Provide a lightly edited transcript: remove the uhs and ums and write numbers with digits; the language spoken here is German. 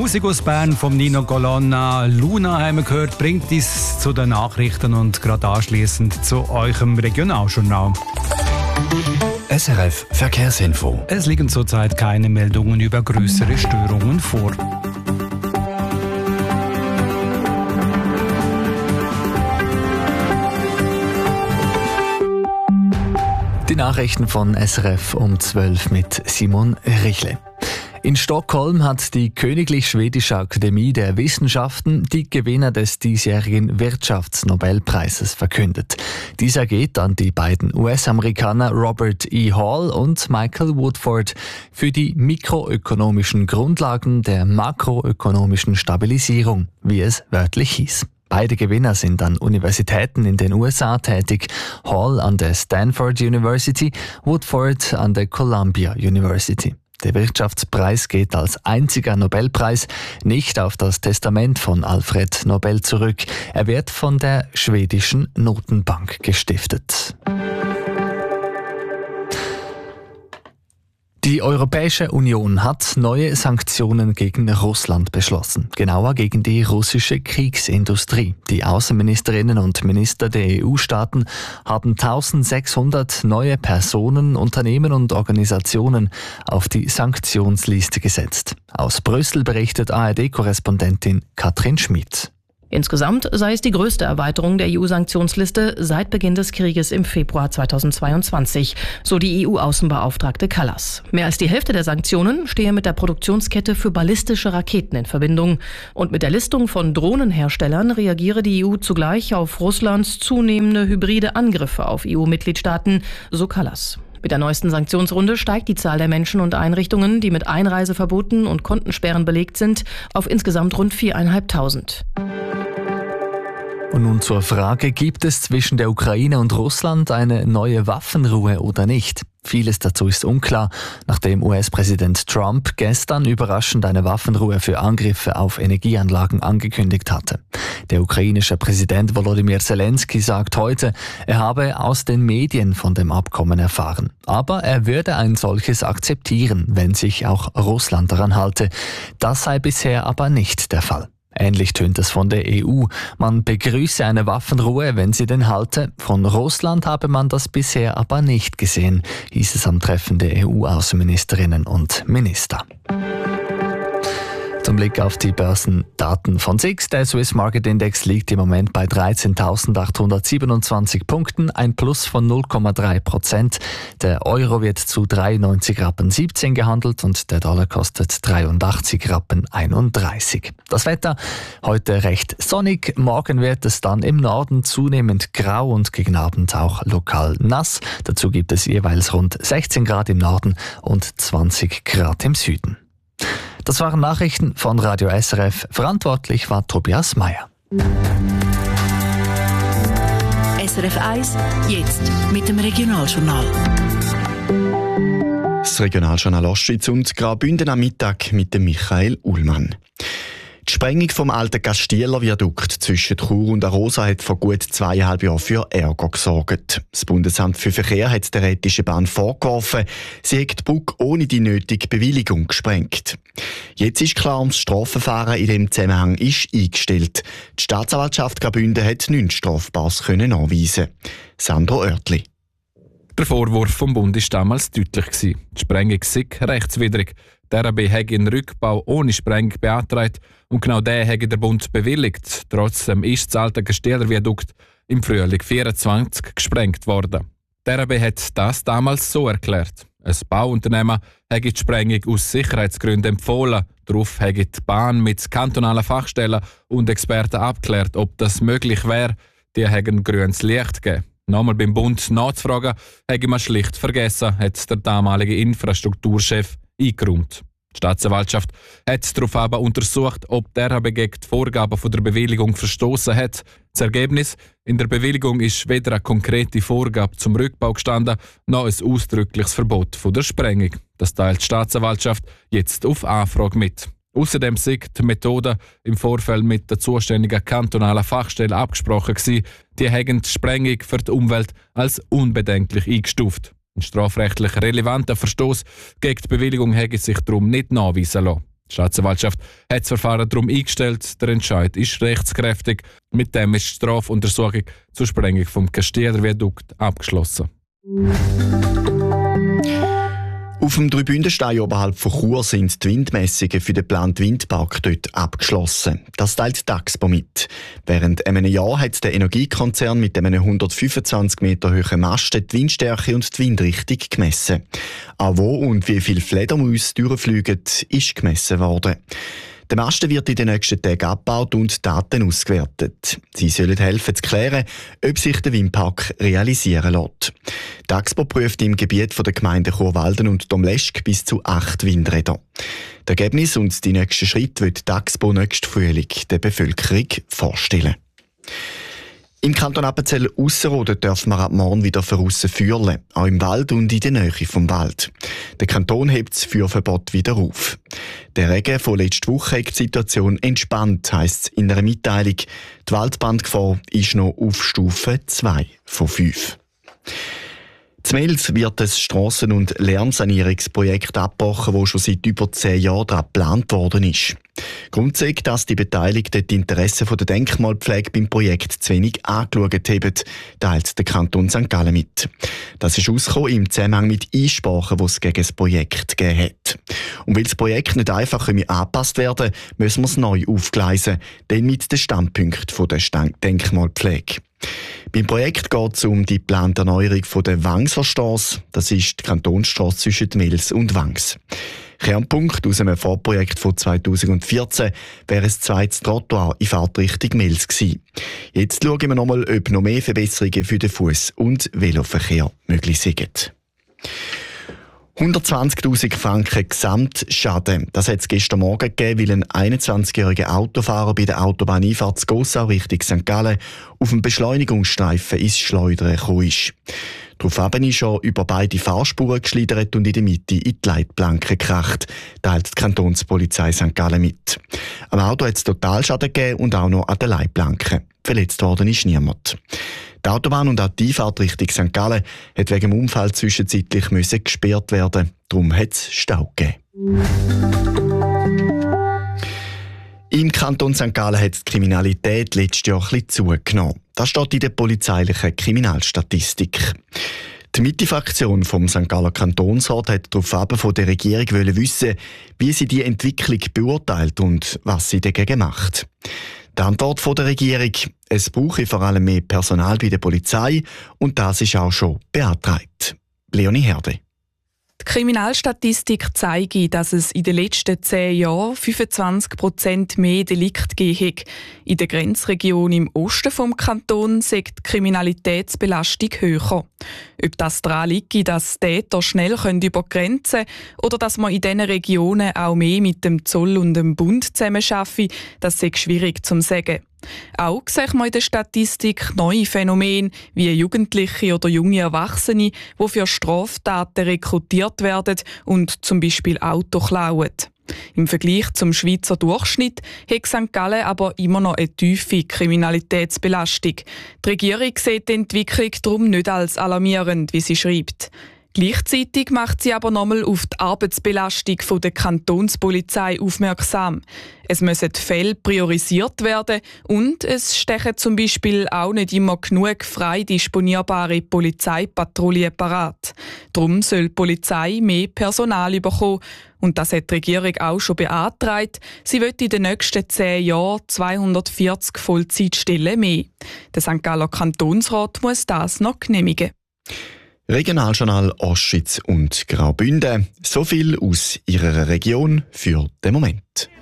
Musik aus Bern vom Nino Colonna. Luna haben wir gehört, bringt uns zu den Nachrichten und gerade anschliessend zu eurem Regionaljournal. SRF Verkehrsinfo. Es liegen zurzeit keine Meldungen über größere Störungen vor. Die Nachrichten von SRF um 12 mit Simon Richle. In Stockholm hat die Königlich Schwedische Akademie der Wissenschaften die Gewinner des diesjährigen Wirtschaftsnobelpreises verkündet. Dieser geht an die beiden US-Amerikaner Robert E. Hall und Michael Woodford für die mikroökonomischen Grundlagen der makroökonomischen Stabilisierung, wie es wörtlich hieß. Beide Gewinner sind an Universitäten in den USA tätig, Hall an der Stanford University, Woodford an der Columbia University. Der Wirtschaftspreis geht als einziger Nobelpreis nicht auf das Testament von Alfred Nobel zurück. Er wird von der schwedischen Notenbank gestiftet. Die Europäische Union hat neue Sanktionen gegen Russland beschlossen, genauer gegen die russische Kriegsindustrie. Die Außenministerinnen und Minister der EU-Staaten haben 1600 neue Personen, Unternehmen und Organisationen auf die Sanktionsliste gesetzt. Aus Brüssel berichtet ARD-Korrespondentin Katrin Schmid. Insgesamt sei es die größte Erweiterung der EU-Sanktionsliste seit Beginn des Krieges im Februar 2022, so die EU-Außenbeauftragte Kallas. Mehr als die Hälfte der Sanktionen stehe mit der Produktionskette für ballistische Raketen in Verbindung. Und mit der Listung von Drohnenherstellern reagiere die EU zugleich auf Russlands zunehmende hybride Angriffe auf EU-Mitgliedstaaten, so Kallas. Mit der neuesten Sanktionsrunde steigt die Zahl der Menschen und Einrichtungen, die mit Einreiseverboten und Kontensperren belegt sind, auf insgesamt rund 4.500. Und nun zur Frage, gibt es zwischen der Ukraine und Russland eine neue Waffenruhe oder nicht? Vieles dazu ist unklar, nachdem US-Präsident Trump gestern überraschend eine Waffenruhe für Angriffe auf Energieanlagen angekündigt hatte. Der ukrainische Präsident Volodymyr Zelensky sagt heute, er habe aus den Medien von dem Abkommen erfahren. Aber er würde ein solches akzeptieren, wenn sich auch Russland daran halte. Das sei bisher aber nicht der Fall. Ähnlich tönt es von der EU. Man begrüße eine Waffenruhe, wenn sie denn halte. Von Russland habe man das bisher aber nicht gesehen, hieß es am Treffen der EU-Außenministerinnen und Minister. Zum Blick auf die Börsendaten von SIX. Der Swiss Market Index liegt im Moment bei 13.827 Punkten, ein Plus von 0,3%. Der Euro wird zu 93,17 Rappen gehandelt und der Dollar kostet 83,31 Rappen. Das Wetter heute recht sonnig. Morgen wird es dann im Norden zunehmend grau und gegen Abend auch lokal nass. Dazu gibt es jeweils rund 16 Grad im Norden und 20 Grad im Süden. Das waren Nachrichten von Radio SRF. Verantwortlich war Tobias Meyer. SRF 1, jetzt mit dem Regionaljournal. Das Regionaljournal Ostschweiz und Graubünden am Mittag mit dem Michael Ullmann. Die Sprengung vom alten Gastieler Viadukt zwischen Chur und Arosa hat vor gut 2,5 Jahren für Ärger gesorgt. Das Bundesamt für Verkehr hat der Rhätischen Bahn vorgeworfen, sie hätte die Brücke ohne die nötige Bewilligung gesprengt. Jetzt ist klar, das Strafverfahren in diesem Zusammenhang ist eingestellt. Die Staatsanwaltschaft Graubünden hat nichts Strafbares anweisen. Sandro Oertli. Der Vorwurf vom Bund war damals deutlich. Die Sprengung sei rechtswidrig. Der RAB habe einen Rückbau ohne Sprengung beantragt und genau den habe der Bund bewilligt. Trotzdem ist das alte Gastieler Viadukt im Frühling 2024 gesprengt worden. Der RAB hat das damals so erklärt. Ein Bauunternehmen habe die Sprengung aus Sicherheitsgründen empfohlen. Darauf habe die Bahn mit kantonalen Fachstellen und Experten abgeklärt, ob das möglich wäre. Die haben grünes Licht gegeben. Nochmal beim Bund nachzufragen, habe man schlicht vergessen, hat der damalige Infrastrukturchef eingeräumt. Die Staatsanwaltschaft hat darauf aber untersucht, ob der RAB gegen die Vorgaben der Bewilligung verstoßen hat. Das Ergebnis: in der Bewilligung ist weder eine konkrete Vorgabe zum Rückbau gestanden, noch ein ausdrückliches Verbot von der Sprengung. Das teilt die Staatsanwaltschaft jetzt auf Anfrage mit. Außerdem sei die Methode im Vorfeld mit der zuständigen kantonalen Fachstelle abgesprochen gewesen. Die haben die Sprengung für die Umwelt als unbedenklich eingestuft. Ein strafrechtlich relevanter Verstoß gegen die Bewilligung hätte sich darum nicht nachweisen lassen. Die Staatsanwaltschaft hat das Verfahren darum eingestellt. Der Entscheid ist rechtskräftig. Mit dem ist die Strafuntersuchung zur Sprengung vom Castieler Viadukt abgeschlossen. Auf dem Dreibündenstein oberhalb von Chur sind die Windmessungen für den geplanten Windpark dort abgeschlossen. Das teilt die AXPO mit. Während einem Jahr hat der Energiekonzern mit einem 125 Meter hohen Masten die Windstärke und die Windrichtung gemessen. Auch wo und wie viele Fledermäuse durchfliegen, ist gemessen worden. Der Masten wird in den nächsten Tagen abgebaut und Daten ausgewertet. Sie sollen helfen zu klären, ob sich der Windpark realisieren lässt. Die AXPO prüft im Gebiet der Gemeinden Churwalden und Domleschg bis zu 8 Windräder. Das Ergebnis und die nächsten Schritte wird die AXPO nächsten Frühling der Bevölkerung vorstellen. Im Kanton Appenzell-Ausserrhoden dürfen wir ab morgen wieder draussen führen, auch im Wald und in der Nähe vom Wald. Der Kanton hebt das Führverbot wieder auf. Der Regen von letzter Woche hat die Situation entspannt, heisst es in einer Mitteilung. Die Waldbrandgefahr ist noch auf Stufe 2 von 5. In Mels wird das Strassen- und Lärmsanierungsprojekt abgebrochen, das schon seit über 10 Jahren daran geplant worden ist. Grund sei, dass die Beteiligten die Interessen der Denkmalpflege beim Projekt zu wenig angeschaut haben, teilt der Kanton St. Gallen mit. Das ist rausgekommen im Zusammenhang mit Einsprachen, die es gegen das Projekt gegeben hat. Und weil das Projekt nicht einfach angepasst werden kann, müssen wir es neu aufgleisen, denn mit den Standpunkten der Denkmalpflege. Beim Projekt geht es um die geplante Erneuerung der Wangser Strasse. Das ist die Kantonsstrasse zwischen Mels und Wangs. Kernpunkt aus einem Vorprojekt von 2014 wäre ein zweites Trottoir in Fahrtrichtung Mels gewesen. Jetzt schauen wir nochmal, ob noch mehr Verbesserungen für den Fuß- und Veloverkehr möglich sind. 120'000 Franken Gesamtschaden. Das hat es gestern Morgen gegeben, weil ein 21-jähriger Autofahrer bei der Autobahneinfahrt Gossau Richtung St. Gallen auf dem Beschleunigungsstreifen ins Schleudern gekommen ist. Daraufhin ist er über beide Fahrspuren geschlittert und in der Mitte in die Leitplanke gekracht, teilt die Kantonspolizei St. Gallen mit. Am Auto hat es Totalschaden gegeben und auch noch an der Leitplanke. Verletzt worden ist niemand. Die Autobahn und auch die Einfahrt Richtung St. Gallen hat wegen dem Unfall zwischenzeitlich gesperrt werden. Darum hat es Stau gegeben. Im Kanton St. Gallen hat die Kriminalität letztes Jahr ein bisschen zugenommen. Das steht in der polizeilichen Kriminalstatistik. Die Mitte-Fraktion vom St. Galler Kantonsrat hat daraufhin von der Regierung wissen, wie sie die Entwicklung beurteilt und was sie dagegen macht. Die Antwort von der Regierung: Es brauche vor allem mehr Personal bei der Polizei und das ist auch schon beantragt. Leonie Herde. Die Kriminalstatistik zeigt, dass es in den letzten 10 Jahren 25% mehr Delikte gegeben hat. In der Grenzregion im Osten des Kantons sei die Kriminalitätsbelastung höher. Ob das daran liegt, dass Täter schnell über die Grenzen können oder dass man in diesen Regionen auch mehr mit dem Zoll und dem Bund zusammenarbeitet, das ist schwierig zu sagen. Auch sieht man in der Statistik neue Phänomene wie Jugendliche oder junge Erwachsene, die für Straftaten rekrutiert werden und zum Beispiel Auto klauen. Im Vergleich zum Schweizer Durchschnitt hat St. Gallen aber immer noch eine tiefe Kriminalitätsbelastung. Die Regierung sieht die Entwicklung darum nicht als alarmierend, wie sie schreibt. Gleichzeitig macht sie aber nochmal auf die Arbeitsbelastung der Kantonspolizei aufmerksam. Es müssen Fälle priorisiert werden und es stechen zum Beispiel auch nicht immer genug frei disponierbare Polizeipatrouillen parat. Darum soll die Polizei mehr Personal bekommen. Und das hat die Regierung auch schon beantragt. Sie will in den nächsten 10 Jahren 240 Vollzeitstellen mehr. Der St. Galler Kantonsrat muss das noch genehmigen. Regionaljournal Ostschweiz und Graubünden. So viel aus Ihrer Region für den Moment.